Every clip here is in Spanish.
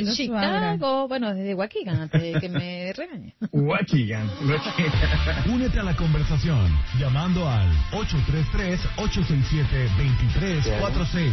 Desde Chicago, bueno, desde Waukegan, antes de que me regañe. Waukegan. Únete a la conversación llamando al 833-867-2346.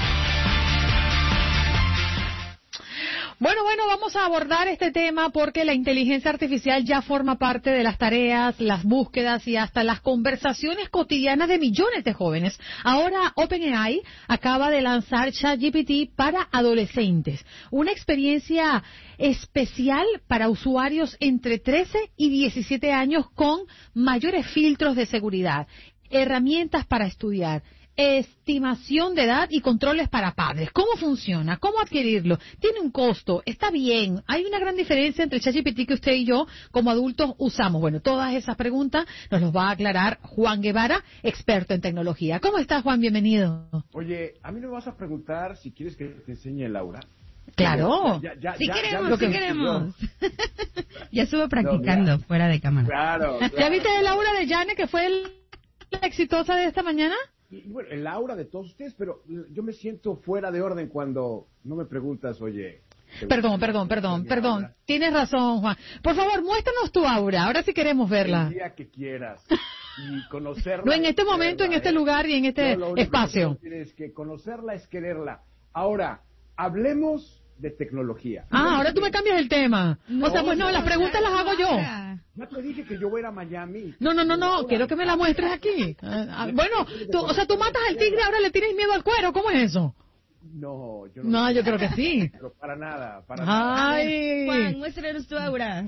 Bueno, vamos a abordar este tema porque la inteligencia artificial ya forma parte de las tareas, las búsquedas y hasta las conversaciones cotidianas de millones de jóvenes. Ahora OpenAI acaba de lanzar ChatGPT para adolescentes, una experiencia especial para usuarios entre 13 y 17 años con mayores filtros de seguridad, herramientas para estudiar, estimación de edad y controles para padres. ¿Cómo funciona? ¿Cómo adquirirlo? ¿Tiene un costo? ¿Está bien? ¿Hay una gran diferencia entre el ChatGPT que usted y yo como adultos usamos? Bueno, todas esas preguntas nos los va a aclarar Juan Guevara, experto en tecnología. ¿Cómo estás, Juan? Bienvenido. Oye, a mí me vas a preguntar si quieres que te enseñe Laura. Claro. Si queremos. Ya estuvo practicando fuera de cámara. Claro. ¿Ya viste el Laura de Yane, que fue la exitosa de esta mañana? Y bueno, el aura de todos ustedes, pero yo me siento fuera de orden cuando no me preguntas, oye... Perdón. Tienes razón, Juan. Por favor, muéstranos tu aura. Ahora sí queremos verla. El día que quieras. Y conocerla... No en este momento, en este lugar y en este espacio. Es que conocerla es quererla. Ahora, hablemos de tecnología. Ahora tú me cambias el tema. Las preguntas las hago yo. Ya te dije que yo voy a ir a Miami. No, quiero que me la muestres aquí. Bueno, tú matas al tigre, ahora le tienes miedo al cuero, ¿cómo es eso? No, yo no. No, yo creo que sí. Pero para nada. Ay. Juan, muéstranos tu aura.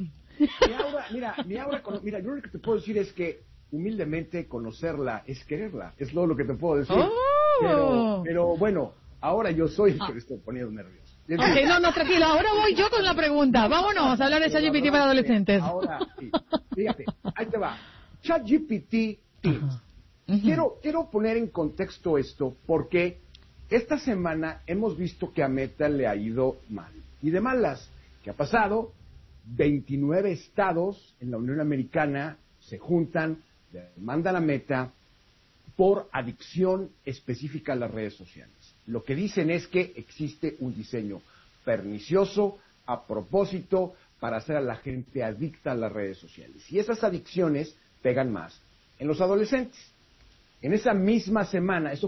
Mi aura, mira, yo lo que te puedo decir es que humildemente conocerla es quererla. Es lo que te puedo decir. Pero bueno, ahora yo soy el que me estoy poniendo nervioso. Okay, no, tranquilo, ahora voy yo con la pregunta. Vámonos a hablar de ChatGPT para adolescentes. Ahora sí, fíjate, ahí te va. ChatGPT Teens. Quiero poner en contexto esto porque esta semana hemos visto que a Meta le ha ido mal. Y de malas, ¿qué ha pasado? 29 estados en la Unión Americana se juntan, demandan a Meta por adicción específica a las redes sociales. Lo que dicen es que existe un diseño pernicioso a propósito para hacer a la gente adicta a las redes sociales. Y esas adicciones pegan más en los adolescentes. En esa misma semana, eso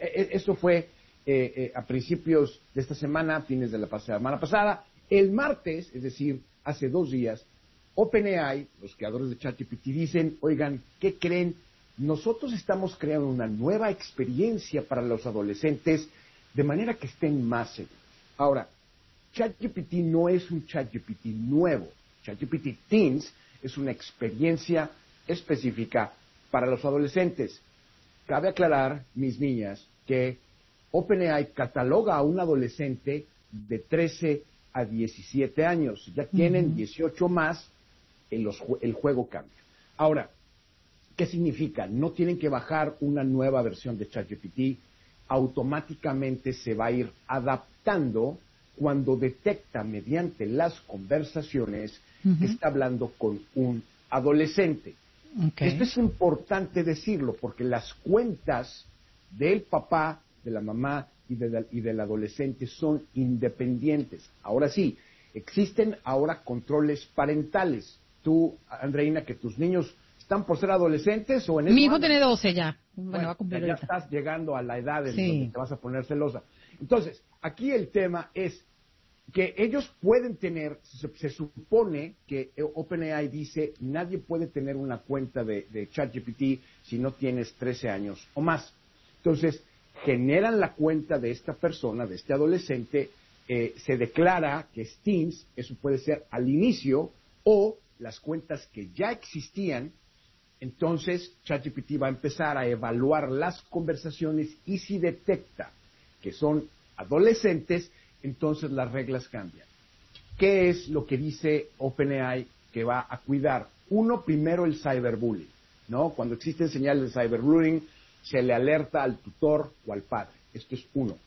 fue a principios de esta semana, fines de la semana pasada, el martes, es decir, hace 2 días, OpenAI, los creadores de ChatGPT, dicen, oigan, ¿qué creen? Nosotros estamos creando una nueva experiencia para los adolescentes de manera que estén más seguros. Ahora, ChatGPT no es un ChatGPT nuevo. ChatGPT Teens es una experiencia específica para los adolescentes. Cabe aclarar, mis niñas, que OpenAI cataloga a un adolescente de 13 a 17 años. Ya tienen 18 más, el juego cambia. Ahora, ¿qué significa? No tienen que bajar una nueva versión de ChatGPT, automáticamente se va a ir adaptando cuando detecta mediante las conversaciones que está hablando con un adolescente. Okay. Esto es importante decirlo porque las cuentas del papá, de la mamá y del adolescente son independientes. Ahora sí, existen ahora controles parentales. Tú, Andreina, que tus niños ¿están por ser adolescentes o en Mi hijo tiene 12 ya. Bueno, va a cumplir ya ahorita. Estás llegando a la edad en donde te vas a poner celosa. Entonces, aquí el tema es que ellos pueden tener, se supone que OpenAI dice, nadie puede tener una cuenta de ChatGPT si no tienes 13 años o más. Entonces, generan la cuenta de esta persona, de este adolescente, se declara que es Teens, eso puede ser al inicio, o las cuentas que ya existían. Entonces, ChatGPT va a empezar a evaluar las conversaciones y si detecta que son adolescentes, entonces las reglas cambian. ¿Qué es lo que dice OpenAI que va a cuidar? Uno, primero el cyberbullying, ¿no? Cuando existen señales de cyberbullying, se le alerta al tutor o al padre. Esto es 1.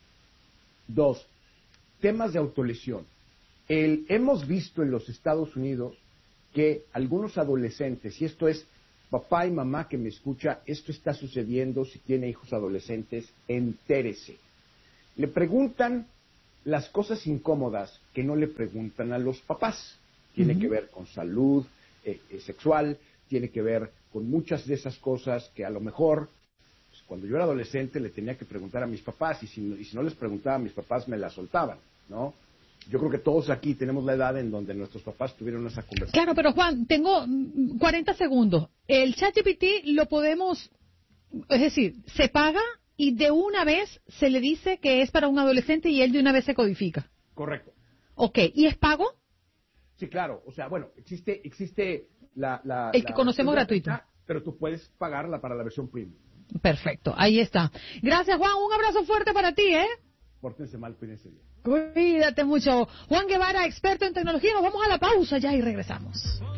2, temas de autolesión. Hemos visto en los Estados Unidos que algunos adolescentes, y esto es papá y mamá que me escucha, esto está sucediendo si tiene hijos adolescentes, entérese. Le preguntan las cosas incómodas que no le preguntan a los papás. Tiene que ver con salud sexual, tiene que ver con muchas de esas cosas que a lo mejor, pues, cuando yo era adolescente le tenía que preguntar a mis papás, y si no les preguntaba a mis papás me la soltaban, ¿no? Yo creo que todos aquí tenemos la edad en donde nuestros papás tuvieron esa conversación. Claro, pero Juan, tengo 40 segundos. El ChatGPT lo podemos, es decir, se paga y de una vez se le dice que es para un adolescente y él de una vez se codifica. Correcto. Ok, ¿y es pago? Sí, claro. O sea, bueno, existe la el que conocemos gratuito. Pero tú puedes pagarla para la versión premium. Perfecto, ahí está. Gracias, Juan. Un abrazo fuerte para ti, ¿eh? Pórtense mal, cuídense bien. Cuídate mucho. Juan Guevara, experto en tecnología. Nos vamos a la pausa ya y regresamos.